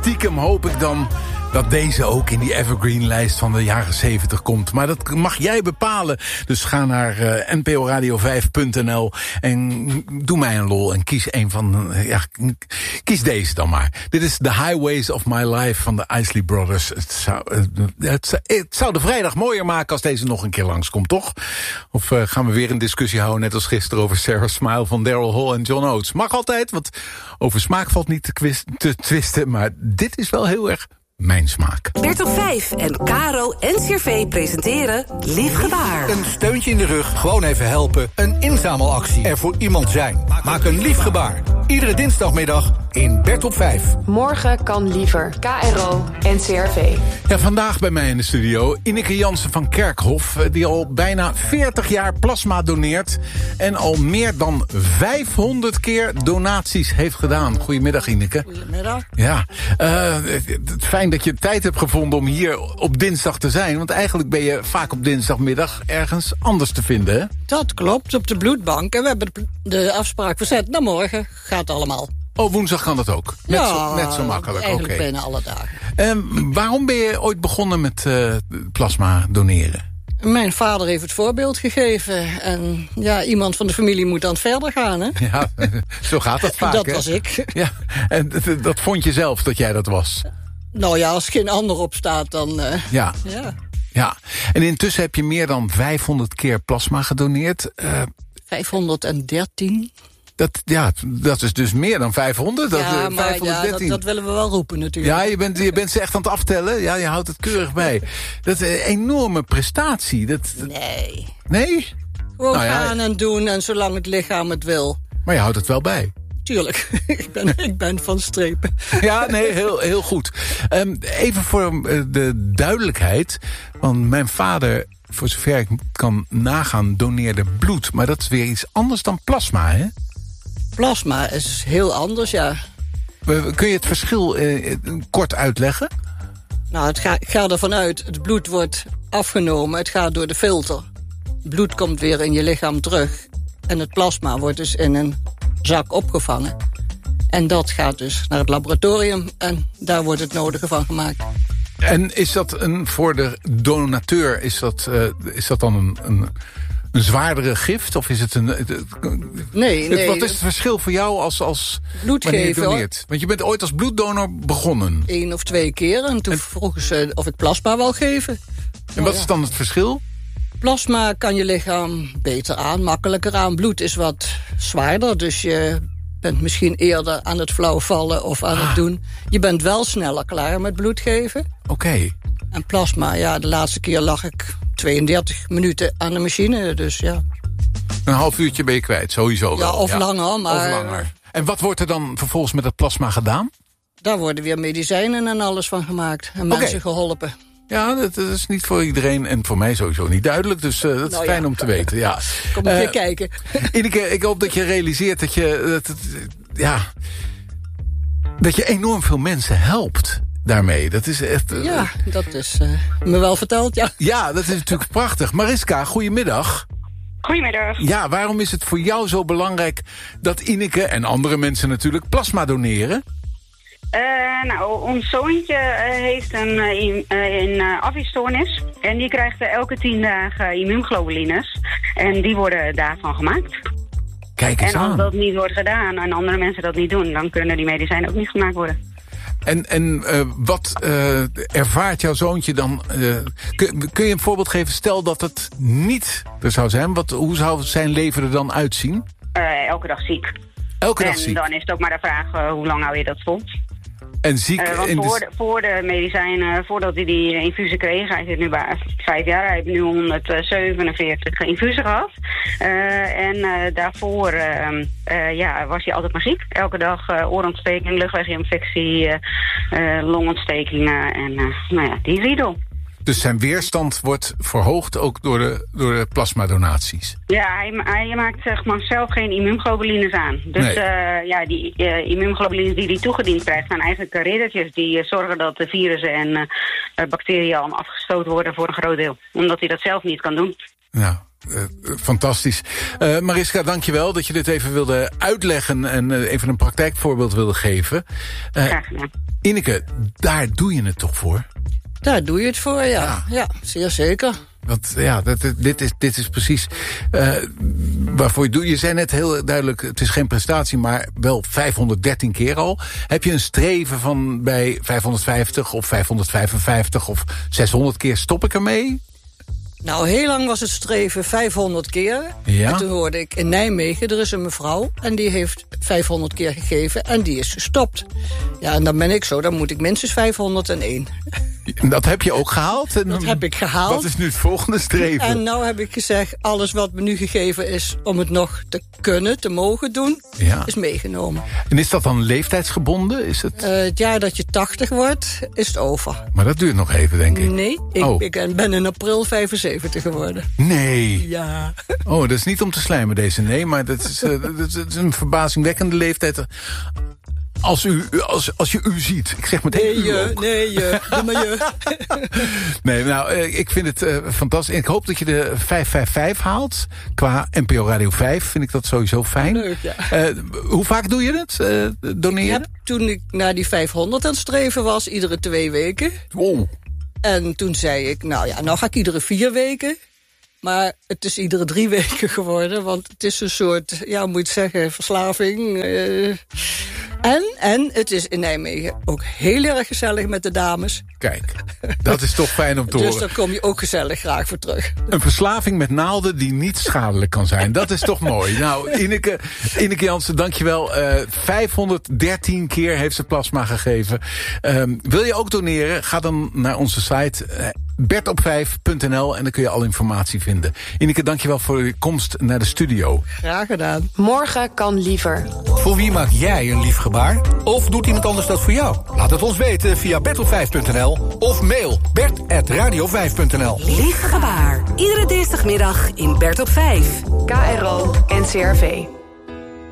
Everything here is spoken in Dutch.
stiekem hoop ik dan dat deze ook in die Evergreen-lijst van de jaren 70 komt. Maar dat mag jij bepalen. Dus ga naar nporadio5.nl en doe mij een lol en kies een van... kies deze dan maar. Dit is The Highways of My Life van de Isley Brothers. Het zou de vrijdag mooier maken als deze nog een keer langskomt, toch? Of gaan we weer een discussie houden, net als gisteren, over Sarah Smile van Daryl Hall en John Oates. Mag altijd, want over smaak valt niet te twisten. Maar dit is wel heel erg mijn smaak. Bert op 5 en Caro NCRV presenteren Lief Gebaar. Een steuntje in de rug, gewoon even helpen. Een inzamelactie, er voor iemand zijn. Maak een lief gebaar. Iedere dinsdagmiddag in Bert op 5. Morgen kan liever. KRO NCRV. Ja, vandaag bij mij in de studio Ineke Jansen van Kerkhof, die al bijna 40 jaar plasma doneert en al meer dan 500 keer donaties heeft gedaan. Goedemiddag, Ineke. Goedemiddag. Ja, fijn dat je tijd hebt gevonden om hier op dinsdag te zijn, want eigenlijk ben je vaak op dinsdagmiddag ergens anders te vinden, hè? Dat klopt, op de bloedbank. En we hebben de afspraak verzet naar morgen. Gaat allemaal. Oh, woensdag kan dat ook? Net zo makkelijk. Eigenlijk bijna alle dagen. Waarom ben je ooit begonnen met plasma doneren? Mijn vader heeft het voorbeeld gegeven. En ja, iemand van de familie moet dan verder gaan, hè? Ja, zo gaat dat vaak, dat hè? was ik. Ja, en dat vond je zelf, dat jij dat was? Nou ja, als geen ander op staat, dan... Ja. En intussen heb je meer dan 500 keer plasma gedoneerd. 513. Dat is dus meer dan 500. Ja, maar 513. dat willen we wel roepen natuurlijk. Ja, je bent ze echt aan het aftellen. Ja, je houdt het keurig bij. Dat is een enorme prestatie. Nee? Gewoon gaan en doen en zolang het lichaam het wil. Maar je houdt het wel bij. Tuurlijk, ik ben van strepen. Ja, nee, heel goed. Even voor de duidelijkheid. Want mijn vader, voor zover ik kan nagaan, doneerde bloed. Maar dat is weer iets anders dan plasma, hè? Plasma is heel anders, ja. Kun je het verschil kort uitleggen? Nou, ik ga ervan uit, het bloed wordt afgenomen, het gaat door de filter. Het bloed komt weer in je lichaam terug. En het plasma wordt dus in een zak opgevangen. En dat gaat dus naar het laboratorium en daar wordt het nodige van gemaakt. En is dat voor de donateur, is dat dan een zwaardere gift? Of is het Nee. Wat is het verschil voor jou als bloedgever, wanneer je doneert? Want je bent ooit als bloeddonor begonnen. 1 of 2 keer en toen vroegen ze of ik plasma wou geven. En wat is dan het verschil? Plasma kan je lichaam beter aan, makkelijker aan. Bloed is wat zwaarder, dus je bent misschien eerder aan het flauwvallen of aan het doen. Je bent wel sneller klaar met bloed geven. Oké. En plasma, ja, de laatste keer lag ik 32 minuten aan de machine, dus ja. Een half uurtje ben je kwijt, sowieso wel. Ja, of langer, maar... Of langer. En wat wordt er dan vervolgens met het plasma gedaan? Daar worden weer medicijnen en alles van gemaakt. En mensen geholpen. Ja, dat is niet voor iedereen en voor mij sowieso niet duidelijk. Dus dat is fijn om te weten, ja. Kom een keer kijken. Ineke, ik hoop dat je realiseert dat je enorm veel mensen helpt daarmee. Dat is echt... ja, dat is me wel verteld, ja. Ja, dat is natuurlijk prachtig. Mariska, goedemiddag. Goedemiddag. Ja, waarom is het voor jou zo belangrijk dat Ineke en andere mensen natuurlijk plasma doneren? Ons zoontje heeft een afweerstoornis. En die krijgt elke 10 dagen immuunglobulines. En die worden daarvan gemaakt. Kijk eens aan. En als dat niet wordt gedaan en andere mensen dat niet doen, dan kunnen die medicijnen ook niet gemaakt worden. En wat ervaart jouw zoontje dan? Kun je een voorbeeld geven? Stel dat het niet er zou zijn. Hoe zou zijn leven er dan uitzien? Elke dag ziek. Elke dag ziek? En dan is het ook maar de vraag, hoe lang hou je dat vol? En ziek... voor de medicijnen, voordat hij die infusie kreeg, hij zit nu bij 5 jaar, hij heeft nu 147 infusen gehad. Daarvoor was hij altijd maar ziek. Elke dag oorontsteking, luchtweginfectie, longontstekingen en die riedel. Dus zijn weerstand wordt verhoogd ook door de plasmadonaties? Ja, hij maakt zeg maar zelf geen immuunglobulines aan. Dus die immuunglobulines die hij toegediend krijgt zijn eigenlijk riddertjes die zorgen dat de virussen en bacteriën allemaal afgestoten worden voor een groot deel. Omdat hij dat zelf niet kan doen. Nou, fantastisch. Mariska, dankjewel dat je dit even wilde uitleggen en even een praktijkvoorbeeld wilde geven. Graag gedaan. Ineke, daar doe je het toch voor? Daar doe je het voor, ja. Ja, zeer zeker. Want ja, dit is precies waarvoor je doet. Je zei net heel duidelijk, het is geen prestatie, maar wel 513 keer al. Heb je een streven van bij 550 of 555 of 600 keer stop ik ermee? Nou, heel lang was het streven 500 keer. Ja? En toen hoorde ik in Nijmegen, er is een mevrouw en die heeft 500 keer gegeven en die is gestopt. Ja, en dan ben ik zo, dan moet ik minstens 501. Dat heb je ook gehaald? Dat heb ik gehaald. Wat is nu het volgende streven? En nou heb ik gezegd, alles wat me nu gegeven is om het nog te kunnen, te mogen doen, is meegenomen. En is dat dan leeftijdsgebonden? Is het jaar dat je 80 wordt, is het over. Maar dat duurt nog even, denk ik. Nee, ik ben in april 75 geworden. Nee. Ja. Oh, dat is niet om te slijmen deze nee, maar dat is een verbazingwekkende leeftijd. Als je u ziet. Ik zeg meteen doe maar je. Nee, nou, ik vind het fantastisch. Ik hoop dat je de 555 haalt. Qua NPO Radio 5 vind ik dat sowieso fijn. Leuk, ja. Hoe vaak doe je het, doneren? Toen ik naar die 500 aan het streven was, iedere 2 weken. Wow. En toen zei ik, nou ga ik iedere 4 weken. Maar het is iedere 3 weken geworden. Want het is een soort, hoe moet je het zeggen, verslaving. En het is in Nijmegen ook heel erg gezellig met de dames. Kijk, dat is toch fijn om te horen. Dus daar kom je ook gezellig graag voor terug. Een verslaving met naalden die niet schadelijk kan zijn. Dat is toch mooi. Nou, Ineke Jansen, dankjewel. 513 keer heeft ze plasma gegeven. Wil je ook doneren? Ga dan naar onze site bertop5.nl en dan kun je al informatie vinden. Ineke, dankjewel voor je komst naar de studio. Graag gedaan. Morgen kan liever. Voor wie maak jij een lief gebaar? Of doet iemand anders dat voor jou? Laat het ons weten via bertop5.nl of mail bert@radio5.nl. Lief gebaar. Iedere dinsdagmiddag in Bert op 5. KRO NCRV.